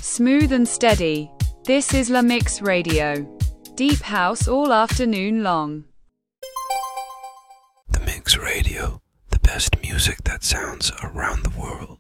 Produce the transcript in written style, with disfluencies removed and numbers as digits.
Smooth and steady. This is La Mix Radio. Deep house all afternoon long. The Mix Radio, the best music that sounds around the world.